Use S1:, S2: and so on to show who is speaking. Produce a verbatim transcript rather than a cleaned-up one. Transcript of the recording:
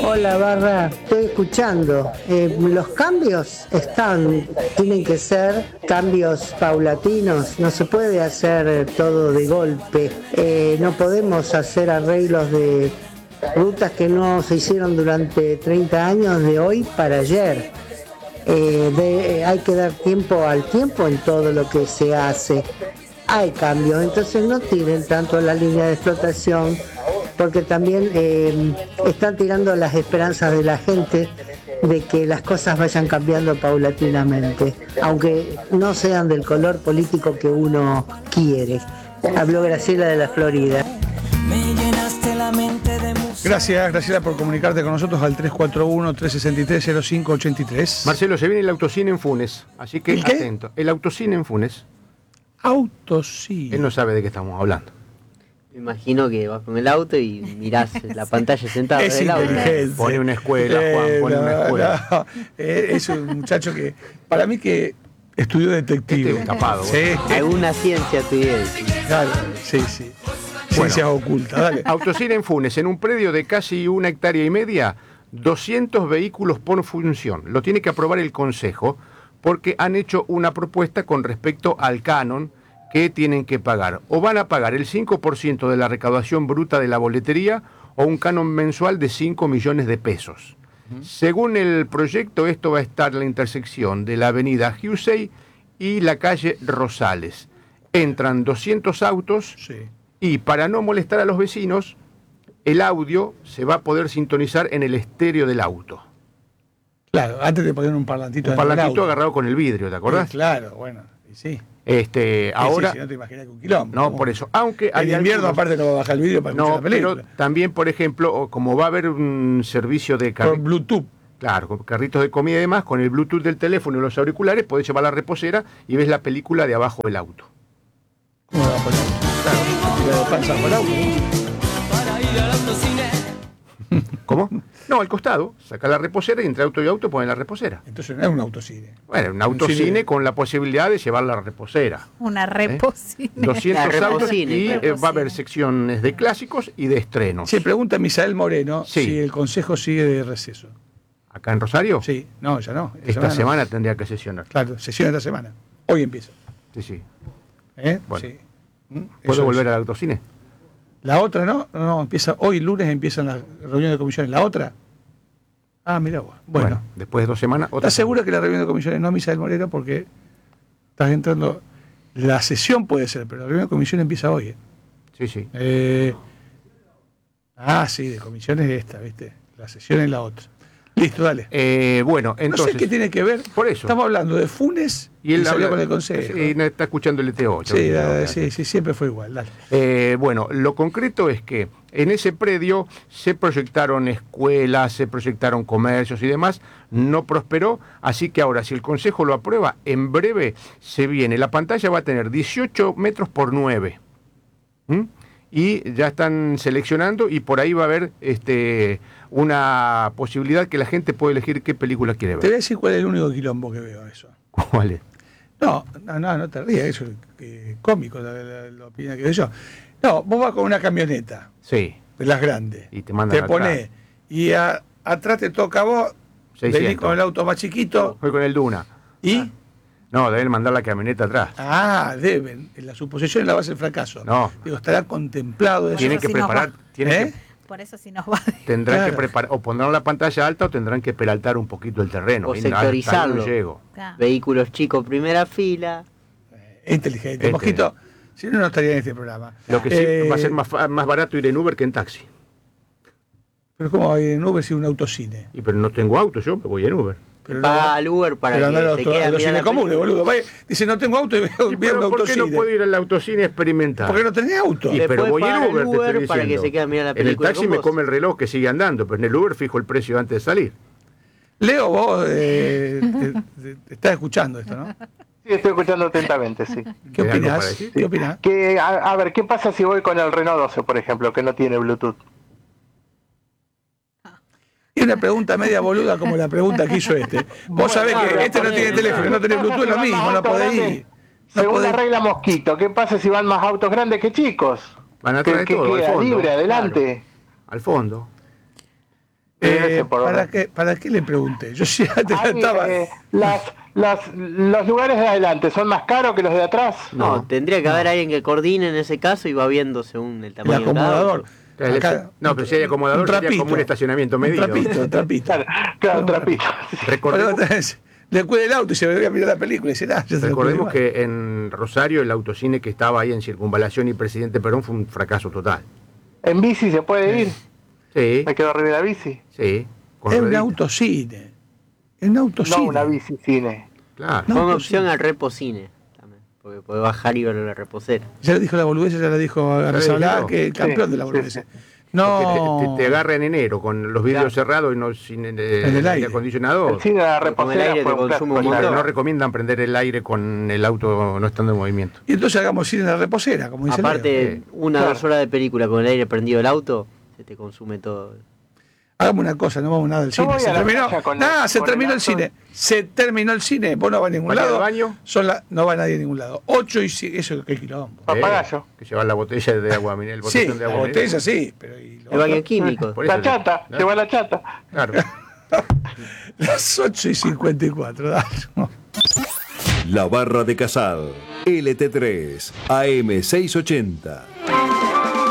S1: Hola Barra, estoy escuchando. Eh, los cambios están, tienen que ser cambios paulatinos, no se puede hacer todo de golpe. Eh, no podemos hacer arreglos de rutas que no se hicieron durante treinta años de hoy para ayer. Eh, de, eh, hay que dar tiempo al tiempo en todo lo que se hace. Hay cambios, entonces no tiren tanto la línea de explotación, porque también eh, están tirando las esperanzas de la gente de que las cosas vayan cambiando paulatinamente, aunque no sean del color político que uno quiere. Habló Graciela de la Florida.
S2: Gracias, Graciela, por comunicarte con nosotros al tres cuatro uno, tres seis tres, cero cinco ocho tres.
S3: Marcelo, se viene el autocine en Funes, así que
S2: ¿El qué?
S3: atento. El autocine en Funes.
S2: Autocine.
S3: Él no sabe de qué estamos hablando.
S4: Me imagino que vas con el auto y mirás la pantalla sentado
S2: Es
S4: del auto.
S2: inteligencia.
S3: Pone una escuela, Juan,
S2: Eh,
S3: pone
S2: no,
S3: una escuela.
S2: no. Eh, es un muchacho que, para mí, que estudió detective.
S3: Este es tapado,
S2: Sí,
S4: Alguna ciencia tuviera.
S2: claro, sí, sí. Ciencias ocultas, dale.
S3: Autocine en Funes, en un predio de casi una hectárea y media, doscientos vehículos por función. Lo tiene que aprobar el Consejo porque han hecho una propuesta con respecto al canon que tienen que pagar. O van a pagar el cinco por ciento de la recaudación bruta de la boletería o un canon mensual de cinco millones de pesos. Uh-huh. Según el proyecto, esto va a estar en la intersección de la avenida Hussey y la calle Rosales. Entran doscientos autos.
S2: Sí.
S3: Y para no molestar a los vecinos, el audio se va a poder sintonizar en el estéreo del auto.
S2: Claro, antes de poner un parlantito.
S3: Un parlantito agarrado con el vidrio, ¿te acordás?
S2: Sí, claro, bueno, y sí.
S3: Este,
S2: Sí,
S3: ahora...
S2: sí, si no te imaginas que un quilombo.
S3: No,
S2: ¿Cómo?
S3: por eso. Aunque hay
S2: en invierno,
S3: algunos...
S2: aparte, no va a bajar el vidrio para escuchar
S3: No,
S2: la película.
S3: pero también, por ejemplo, como va a haber un servicio de...
S2: Por Bluetooth.
S3: Claro, con carritos de comida y demás, con el Bluetooth del teléfono y los auriculares, podés llevar la reposera y ves la película de abajo del auto.
S2: ¿Cómo va a poner? Claro, tira de panza por el auto.
S3: ¿Cómo? No, al costado, saca la reposera y entre auto y auto ponen la reposera.
S2: Entonces no es un autocine.
S3: Bueno, un autocine
S2: cine.
S3: con la posibilidad de llevar la reposera.
S5: Una reposine.
S3: doscientos
S4: La
S3: autos
S4: reposine,
S3: y eh,
S5: reposine.
S3: va a haber secciones de clásicos y de estrenos.
S2: Se pregunta Misael Moreno
S3: Sí.
S2: si el Consejo sigue de receso.
S3: ¿Acá en Rosario?
S2: Sí, no, ya no.
S3: Esta semana,
S2: no.
S3: tendría que sesionar.
S2: Claro, sesión esta semana. Hoy empieza.
S3: Sí, sí.
S2: ¿Eh?
S3: Bueno.
S2: Sí. ¿Mm?
S3: ¿Puedo
S2: Eso
S3: volver
S2: es.
S3: al autocine?
S2: La otra no, no, no, empieza hoy lunes, empiezan las reuniones de comisiones. ¿La otra? Ah, mira vos. Bueno,
S3: Bueno, después de dos semanas, otra.
S2: ¿estás segura que la reunión de comisiones no, Misael Moreno? Porque estás entrando. La sesión puede ser, pero la reunión de comisiones empieza hoy. ¿eh?
S3: Sí, sí.
S2: Eh, ah, sí, de comisiones esta, ¿viste? La sesión es la otra. Listo, dale.
S3: Eh, bueno, entonces...
S2: no sé qué tiene que ver.
S3: Por eso.
S2: Estamos hablando de Funes y,
S3: él
S2: salió
S3: habla-
S2: con el Consejo.
S3: Sí, no, está escuchando el E T ocho.
S2: Sí, la- sí, sí, siempre fue igual. Dale.
S3: Eh, bueno, lo concreto es que en ese predio se proyectaron escuelas, se proyectaron comercios y demás, no prosperó, así que ahora si el Consejo lo aprueba, en breve se viene. La pantalla va a tener dieciocho metros por nueve. ¿Mm? Y ya están seleccionando y por ahí va a haber este, una posibilidad que la gente puede elegir qué película quiere
S2: Te voy a
S3: ver.
S2: decir cuál es el único quilombo que veo eso.
S3: ¿Cuál es?
S2: No, no, no, no te rías, eso es eh, cómico la, la, la opinión que doy yo. No, vos vas con una camioneta
S3: Sí.
S2: de las grandes.
S3: Y te mandan
S2: Te
S3: atrás.
S2: ponés y a- atrás te toca a vos, venís
S3: seiscientos.
S2: con el auto más chiquito
S3: Fue con el Duna.
S2: y...
S3: No, deben mandar la camioneta atrás.
S2: Ah, deben. En la suposición es la base del fracaso.
S3: No.
S2: Digo, estará contemplado eso.
S3: Tienen
S5: eso
S3: que
S5: sí nos
S3: preparar,
S5: va.
S3: tienen
S2: ¿Eh?
S3: que,
S5: Por eso sí nos va.
S3: tendrán
S2: Claro.
S3: que preparar, o pondrán la pantalla alta o tendrán que peraltar un poquito el terreno.
S4: O
S3: Y no, hasta ahí
S4: sectorizarlo.
S3: no llego.
S5: Claro.
S4: Vehículos chicos, primera fila.
S2: Es inteligente.
S3: Este.
S2: Mosquito, si no, no estaría en este programa.
S3: Lo que sí
S2: Eh,
S3: va a ser más, fa- más barato ir en Uber que en taxi.
S2: Pero ¿cómo va a ir en Uber si es un autocine?
S3: Y pero no tengo auto, yo me voy en Uber.
S2: Pero
S4: Paga al Uber para
S2: pero
S4: que
S2: andá a los,
S4: se
S2: a
S4: quede a
S2: los
S4: mirar
S2: cines
S4: la
S2: comunes,
S4: película.
S2: boludo. Vaya, dice, no tengo auto y veo,
S3: ¿Y
S2: veo un
S3: pero ¿por qué
S2: autocine.
S3: no puedo ir al autocine a experimentar?
S2: Porque no tenés auto.
S3: Y,
S4: Le
S3: pero
S4: puede
S3: voy en
S4: pagar el
S3: Uber, te
S4: Uber
S3: estoy
S4: para que
S3: diciendo.
S4: se quede a mirar la
S3: En el
S4: película
S3: taxi
S4: con
S3: me
S4: vos.
S3: come el reloj que sigue andando, pero en el Uber fijo el precio antes de salir.
S2: Leo, vos eh, te, te- te estás escuchando esto, ¿no?
S6: Sí, estoy escuchando atentamente, sí.
S2: ¿Qué
S3: ¿Hay algo
S2: opinás?
S3: para decir?
S2: ¿Qué opinás?
S6: Que, a, a ver, ¿qué pasa si voy con el Renault doce, por ejemplo, que no tiene Bluetooth?
S2: Y una pregunta media boluda como la pregunta que hizo este. Vos sabés
S6: Bueno,
S2: que este no tiene teléfono, no tenés Bluetooth, es lo mismo, no podés ir. No
S6: Según la
S2: podés-
S6: regla Mosquito, ¿qué pasa si van más autos grandes que chicos?
S3: Van a
S6: Que,
S3: traer
S6: que
S3: todo al
S6: queda
S3: fondo.
S6: libre, adelante.
S3: Al fondo.
S2: Eh,
S6: ofrecen por
S2: ¿para
S6: hora.
S2: qué, ¿Para qué le pregunté? Yo sí te
S6: Ahí,
S2: estaba.
S6: eh, las, las, los lugares de adelante son más caros que los de atrás.
S4: No, tendría que haber alguien que coordine en ese caso y va viendo según el
S2: El
S4: tamaño de cada
S2: acomodador.
S4: auto.
S3: El-
S2: Acá,
S3: no, pero si hay acomodador
S2: un
S3: sería
S2: trapito.
S3: como un estacionamiento medido.
S2: Un trapito, un trapito.
S6: Claro, claro,
S2: Bueno,
S6: trapito.
S3: Recordemos,
S2: Bueno, entonces, le cuida el auto y se ve a mirar la película y dice, ah, yo te lo
S3: recordemos
S2: cuido igual.
S3: que en Rosario el autocine que estaba ahí en Circunvalación y Presidente Perón fue un fracaso total.
S6: En bici se puede ir.
S3: Sí,
S6: Me quedo arriba de la bici.
S3: sí. con
S2: Es un
S3: rueditas.
S2: autocine. Es un autocine.
S6: No una bici cine.
S3: Claro.
S2: No,
S4: Pongo
S2: pues
S4: opción
S2: sí.
S4: al reposine también, porque puede bajar y ver la reposera.
S2: Ya le dijo la boludez, ya le dijo a
S3: le
S2: Arrizabalaga,
S3: dijo.
S2: que el campeón
S6: Sí,
S2: de la
S6: sí,
S2: boludez.
S6: sí.
S2: No.
S3: Porque te, te, te agarra en enero con los vidrios
S4: Claro.
S3: cerrados y no sin eh,
S2: En el aire.
S3: acondicionado.
S6: El cine de la
S4: Pero con el
S6: reposera
S4: aire
S6: fue
S4: te
S6: un
S4: consume un
S6: clásico
S4: montón.
S3: Pero
S6: ya.
S3: no recomiendan prender el aire con el auto no estando en movimiento.
S2: Y entonces hagamos cine en la reposera, como dice Leo.
S4: Aparte,
S3: Eh,
S4: una o
S6: claro.
S4: dos horas de película con el aire prendido el auto, se te consume todo.
S2: Hagamos una cosa, no vamos nada del
S6: Yo
S2: cine.
S6: voy
S2: Se
S6: a la
S2: terminó.
S6: playa con
S2: Nada,
S6: el-
S2: se
S6: con
S2: terminó
S6: el
S2: el cine. Se terminó el cine. Vos no vas a ningún
S3: ¿Baño de
S2: lado.
S3: baño?
S2: Son la- no va nadie a ningún lado. Ocho y siete. Eso qué quilombo.
S6: Papagayo.
S3: Eh, que lleva la botella de agua mineral. el
S2: Sí,
S3: botellón de
S2: la
S3: agua
S2: botella
S3: mineral.
S2: sí, pero y lo
S4: El baño
S2: otro?
S4: químico.
S3: Por eso
S6: La
S3: le-
S6: chata,
S3: ¿no?
S6: lleva la chata.
S3: Claro.
S2: Las ocho y cincuenta y cuatro. Dale.
S7: La Barra de Casal, L T tres, A M seiscientos ochenta.